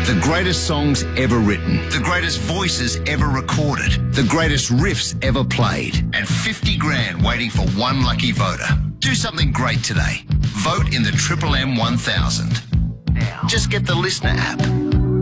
The greatest songs ever written, the greatest voices ever recorded, the greatest riffs ever played, and 50 grand waiting for one lucky voter. Do something great today. Vote in the Triple M 1000. Now, just get the Listener app.